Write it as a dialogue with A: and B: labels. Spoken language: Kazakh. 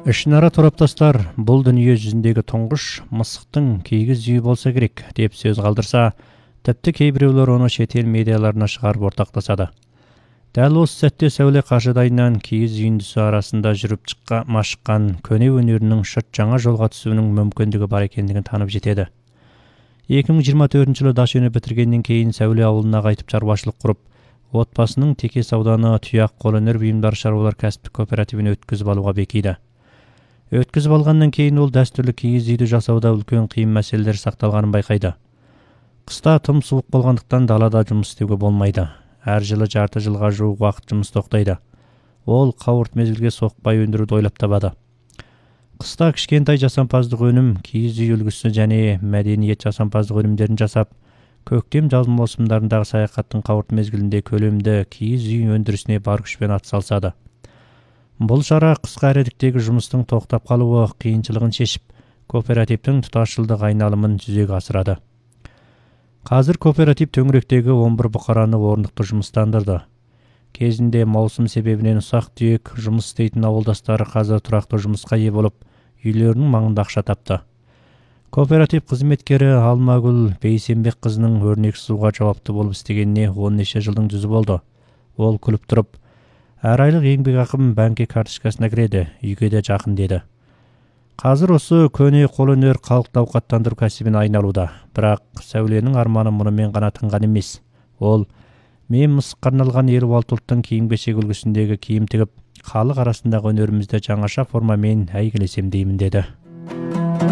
A: Ішінара тораптастар бұл дүние жүзіндегі тұңғыш мысықтың кигіз үйі болса керек деп сөз қалдырса, тіпті кейбіреулер оны шетел медиаларына шығарып ортақтасады. Дәл осы сәтте Сәуле Қажыдайынан кигіз үйіндісі арасында жүріп машыққан көне өнерінің шырт жаңа жолға түсуінің мүмкіндігі бар екендігін танып жетеді. 2024 жылы дашөне бітіргеннен кейін Сәуле ауылына қайтып шаруашылық құрып, отбасының Текес ауданы тұяқ қолөнер бұйымдары шаруалар кәсіптік кооперативіне өткізіп алуға бекиді. Өткізіп алғаннан кейін ол дәстүрлі киіз үйді жасауда үлкен қиын мәселелер сақталғанын байқайды. Қыста тым суық болғандықтан далада жұмыс істеуге болмайды. Әр жылы жарты жылға жуық уақыт жұмыс тоқтайды. Ол қауырт мезгілге соқпай өндіруді ойлап табады. Қыста кішкентай жасампаздық өнім, киіз үй үлгісі және мәдениет жасампаздық өнімдерін жасап, көктем жаз маусымдарындағы саяхаттың қауырт мезгілінде көлемді киіз үй өндірісіне бар күшпен атсалысады. Бұл шара қысқа әрекеттегі жұмыстың тоқтап қалуы қиыншылығын шешіп, кооперативтің тұтасшылдық айналымын жүзеге асырады. Қазір кооператив төңіректегі 11 бұқараны орнықты жұмыстандырды. Кезінде маусым себебінен ұсақ-түйек жұмыс істейтін ауылдастары қазір тұрақты жұмысқа ие болып, үйлерінің маңында ақша тапты. Кооператив қызметкері Алмагүл Бейсенбек қызының өрнек суға жауапты болып істегеніне 10 жылдың жүзі болды. Ол күліп тұрып, әр айлық еңбекақым банк карточкасына кіреді, үйге де жақын деді. Қазір осы көне қолөнер халықты ауқаттандыру кәсібіне айналуда. Бірақ Сәуленің арманы мұнымен ғана тынған емес. Ол мен мысыққа арналған 56 ұлттың киім-кешек үлгісіндегі киім тігіп, халық арасындағы өнерімізді жаңаша формамен әйгілесем деймін деді.